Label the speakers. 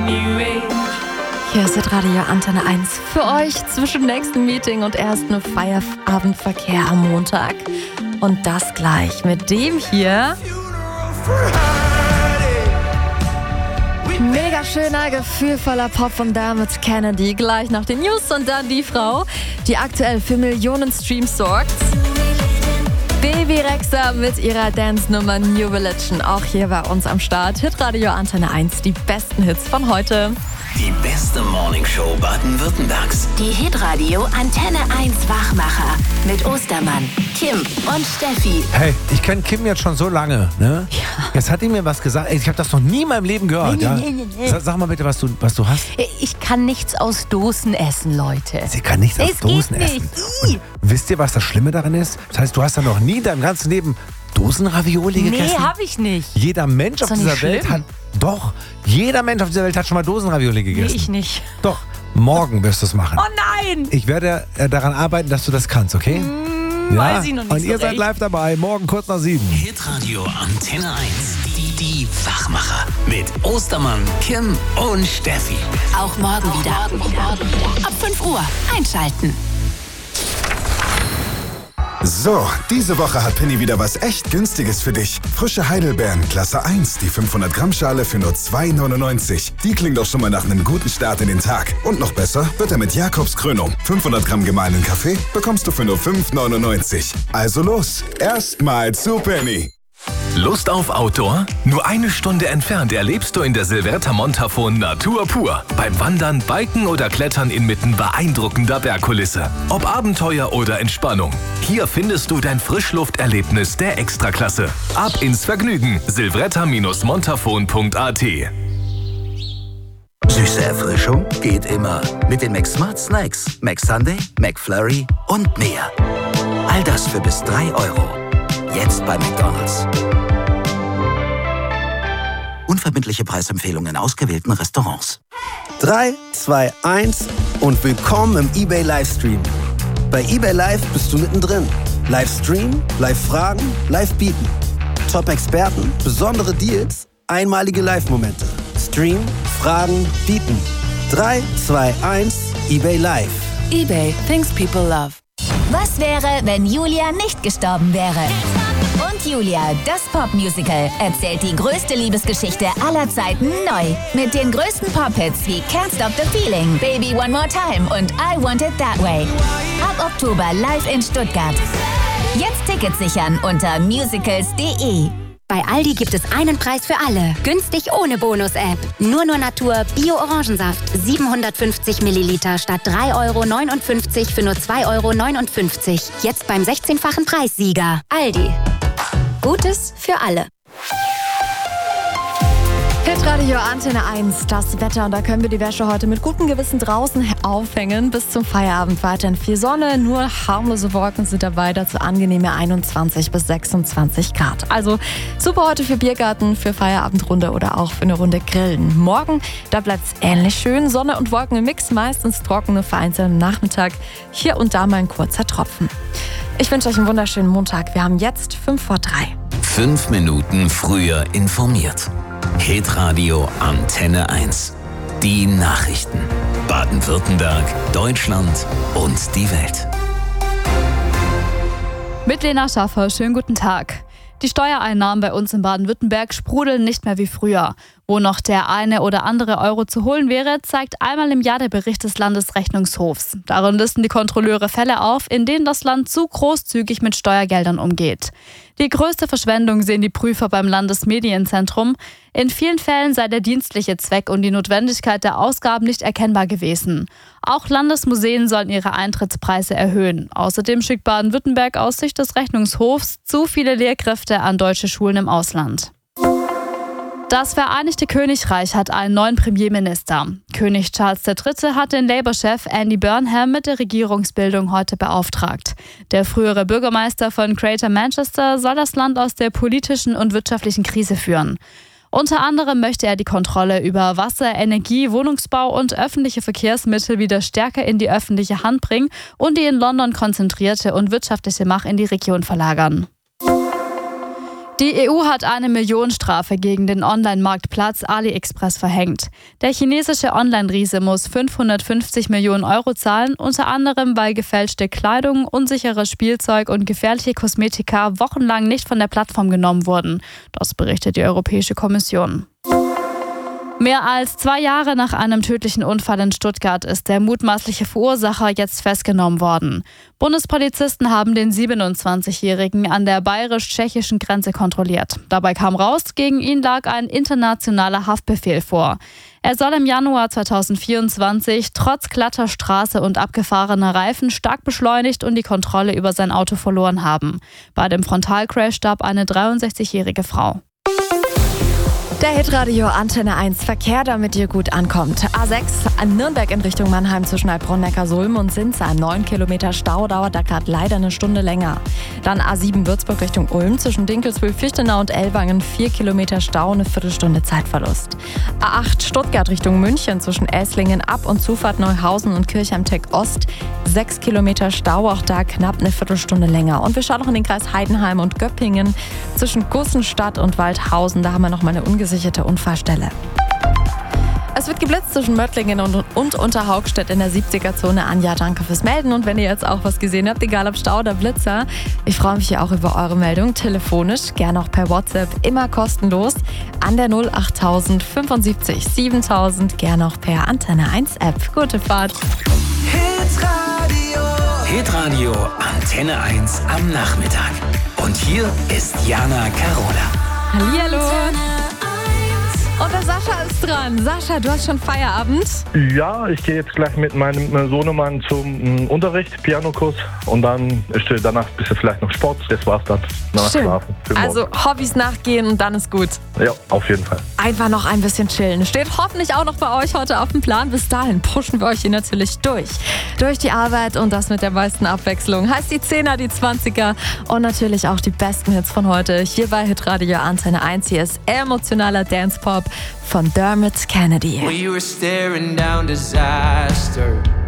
Speaker 1: Hier ist Radio Antenne 1 für euch zwischen nächstem Meeting und ersten Feierabendverkehr am Montag. Und das gleich mit dem hier. Mega schöner, gefühlvoller Pop von Dermot Kennedy. Gleich nach den News und dann die Frau, die aktuell für Millionen Streams sorgt. Baby Rexha mit ihrer Dance-Nummer New Religion. Auch hier bei uns am Start. Hitradio Antenne 1, die besten Hits von heute.
Speaker 2: Die beste Morningshow Baden-Württembergs.
Speaker 3: Die Hitradio Antenne 1 Wachmacher mit Ostermann, Kim und Steffi.
Speaker 4: Hey, ich kenne Kim jetzt schon so lange, ne? Ja. Jetzt hat die mir was gesagt. Ey, ich habe das noch nie in meinem Leben gehört. Nee. Sag mal bitte, was du hast.
Speaker 1: Ich kann nichts aus Dosen essen, Leute.
Speaker 4: Sie kann nichts aus Dosen essen. Und wisst ihr, was das Schlimme daran ist? Das heißt, du hast da noch nie in deinem ganzen Leben Dosenravioli gegessen?
Speaker 1: Nee, hab ich nicht.
Speaker 4: Jeder Mensch auf dieser Welt hat... Doch, jeder Mensch auf dieser Welt hat schon mal Dosenravioli gegessen.
Speaker 1: Nee, ich nicht.
Speaker 4: Doch, morgen wirst du es machen.
Speaker 1: Oh nein!
Speaker 4: Ich werde daran arbeiten, dass du das kannst, okay?
Speaker 1: Weiß ich noch nicht.
Speaker 4: Und ihr seid live dabei, morgen kurz nach 7.
Speaker 2: Hitradio Antenne 1. Die Wachmacher. Mit Ostermann, Kim und Steffi.
Speaker 3: Auch morgen wieder. Ab 5 Uhr einschalten.
Speaker 5: So, diese Woche hat Penny wieder was echt Günstiges für dich. Frische Heidelbeeren, Klasse 1, die 500 Gramm Schale für nur 2,99. Die klingt doch schon mal nach einem guten Start in den Tag. Und noch besser wird er mit Jakobs Krönung. 500 Gramm gemahlenen Kaffee bekommst du für nur 5,99. Also los, erstmal zu Penny.
Speaker 6: Lust auf Outdoor? Nur eine Stunde entfernt erlebst du in der Silvretta Montafon Natur pur. Beim Wandern, Biken oder Klettern inmitten beeindruckender Bergkulisse. Ob Abenteuer oder Entspannung. Hier findest du dein Frischlufterlebnis der Extraklasse. Ab ins Vergnügen. silvretta-montafon.at.
Speaker 2: Süße Erfrischung geht immer. Mit den McSmart Snacks, McSunday, McFlurry und mehr. All das für bis 3 €. Jetzt bei McDonald's. Unverbindliche Preisempfehlungen in ausgewählten Restaurants.
Speaker 7: 3, 2, 1 und willkommen im eBay Livestream. Bei eBay Live bist du mittendrin. Livestream, Live-Fragen, Live-Bieten. Top-Experten, besondere Deals, einmalige Live-Momente. Stream, Fragen, Bieten. 3, 2, 1, eBay Live.
Speaker 3: eBay, things people love.
Speaker 8: Was wäre, wenn Julia nicht gestorben wäre? Und Julia, das Popmusical, erzählt die größte Liebesgeschichte aller Zeiten neu. Mit den größten Pop-Hits wie Can't Stop the Feeling, Baby One More Time und I Want It That Way. Ab Oktober live in Stuttgart. Jetzt Tickets sichern unter musicals.de.
Speaker 9: Bei Aldi gibt es einen Preis für alle. Günstig ohne Bonus-App. Nur Natur Bio-Orangensaft. 750 Milliliter statt 3,59 € für nur 2,59 €. Jetzt beim 16-fachen Preissieger. Aldi. Gutes für alle.
Speaker 1: Hitradio Antenne 1, das Wetter. Und da können wir die Wäsche heute mit gutem Gewissen draußen aufhängen. Bis zum Feierabend weiterhin viel Sonne, nur harmlose Wolken sind dabei. Dazu angenehme 21 bis 26 Grad. Also super heute für Biergarten, für Feierabendrunde oder auch für eine Runde Grillen. Morgen, da bleibt es ähnlich schön. Sonne und Wolken im Mix, meistens trocken, nur vereinzelt am Nachmittag. Hier und da mal ein kurzer Tropfen. Ich wünsche euch einen wunderschönen Montag. Wir haben jetzt 2:55.
Speaker 2: 5 Minuten früher informiert. Hitradio Antenne 1. Die Nachrichten. Baden-Württemberg, Deutschland und die Welt.
Speaker 10: Mit Lena Schaffer, schönen guten Tag. Die Steuereinnahmen bei uns in Baden-Württemberg sprudeln nicht mehr wie früher. Wo noch der eine oder andere Euro zu holen wäre, zeigt einmal im Jahr der Bericht des Landesrechnungshofs. Darin listen die Kontrolleure Fälle auf, in denen das Land zu großzügig mit Steuergeldern umgeht. Die größte Verschwendung sehen die Prüfer beim Landesmedienzentrum. In vielen Fällen sei der dienstliche Zweck und die Notwendigkeit der Ausgaben nicht erkennbar gewesen. Auch Landesmuseen sollen ihre Eintrittspreise erhöhen. Außerdem schickt Baden-Württemberg aus Sicht des Rechnungshofs zu viele Lehrkräfte an deutsche Schulen im Ausland. Das Vereinigte Königreich hat einen neuen Premierminister. König Charles III. Hat den Labour-Chef Andy Burnham mit der Regierungsbildung heute beauftragt. Der frühere Bürgermeister von Greater Manchester soll das Land aus der politischen und wirtschaftlichen Krise führen. Unter anderem möchte er die Kontrolle über Wasser, Energie, Wohnungsbau und öffentliche Verkehrsmittel wieder stärker in die öffentliche Hand bringen und die in London konzentrierte und wirtschaftliche Macht in die Region verlagern. Die EU hat eine Millionenstrafe gegen den Online-Marktplatz AliExpress verhängt. Der chinesische Online-Riese muss 550 Millionen Euro zahlen, unter anderem weil gefälschte Kleidung, unsicheres Spielzeug und gefährliche Kosmetika wochenlang nicht von der Plattform genommen wurden. Das berichtet die Europäische Kommission. Mehr als 2 Jahre nach einem tödlichen Unfall in Stuttgart ist der mutmaßliche Verursacher jetzt festgenommen worden. Bundespolizisten haben den 27-Jährigen an der bayerisch-tschechischen Grenze kontrolliert. Dabei kam raus, gegen ihn lag ein internationaler Haftbefehl vor. Er soll im Januar 2024 trotz glatter Straße und abgefahrener Reifen stark beschleunigt und die Kontrolle über sein Auto verloren haben. Bei dem Frontalcrash starb eine 63-jährige Frau.
Speaker 1: Der Hitradio Antenne 1 Verkehr, damit ihr gut ankommt. A6 an Nürnberg in Richtung Mannheim zwischen Heilbronn-Neckarsulm und Sinzheim. 9 Kilometer Stau, dauert da gerade leider eine Stunde länger. Dann A7 Würzburg Richtung Ulm zwischen Dinkelsbühl, Fichtenau und Ellwangen. 4 Kilometer Stau, eine Viertelstunde Zeitverlust. A8 Stuttgart Richtung München zwischen Esslingen, Ab- und Zufahrt Neuhausen und Kirchheim-Tech Ost. 6 Kilometer Stau, auch da knapp eine Viertelstunde länger. Und wir schauen noch in den Kreis Heidenheim und Göppingen zwischen Gussenstadt und Waldhausen. Da haben wir noch mal eine ungesicherte Unfallstelle. Es wird geblitzt zwischen Möttlingen und Unterhaugstedt in der 70er-Zone. Anja, danke fürs Melden. Und wenn ihr jetzt auch was gesehen habt, egal ob Stau oder Blitzer, ich freue mich hier auch über eure Meldung. Telefonisch, gerne auch per WhatsApp, immer kostenlos an der 08000 75 7000, gerne auch per Antenne 1 App. Gute Fahrt.
Speaker 2: Hitradio Antenne 1 am Nachmittag. Und hier ist Jana Carola.
Speaker 1: Hallihallo. Und der Sascha ist dran. Sascha, du hast schon Feierabend?
Speaker 11: Ja, ich gehe jetzt gleich mit meinem Sohnemann zum Unterricht, Pianokurs. Und dann danach ein bisschen vielleicht noch Sport. Das war's dann. Schlafen.
Speaker 1: Also Hobbys nachgehen und dann ist gut.
Speaker 11: Ja, auf jeden Fall.
Speaker 1: Einfach noch ein bisschen chillen. Steht hoffentlich auch noch bei euch heute auf dem Plan. Bis dahin pushen wir euch hier natürlich durch. Durch die Arbeit und das mit der meisten Abwechslung. Heißt die 10er, die 20er und natürlich auch die besten Hits von heute. Hier bei Hitradio Antenne 1. Hier ist emotionaler Dance-Pop von Dermot Kennedy.
Speaker 12: We were staring down disaster.